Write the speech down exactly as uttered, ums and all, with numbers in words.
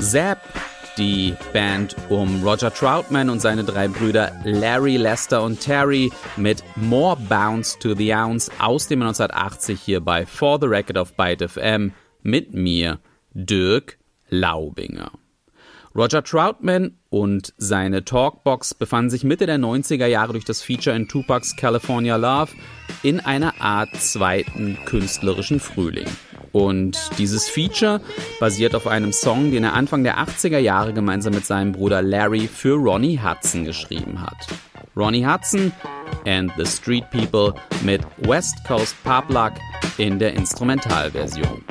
Zapp, die Band um Roger Troutman und seine drei Brüder Larry, Lester und Terry mit More Bounce to the Ounce aus dem neunzehnhundertachtzig hier bei For the Record auf Byte F M mit mir, Dirk Laubinger. Roger Troutman und seine Talkbox befanden sich Mitte der neunziger Jahre durch das Feature in Tupacs California Love in einer Art zweiten künstlerischen Frühling. Und dieses Feature basiert auf einem Song, den er Anfang der achtziger Jahre gemeinsam mit seinem Bruder Larry für Ronnie Hudson geschrieben hat. Ronnie Hudson and the Street People mit West Coast Pop Luck in der Instrumentalversion.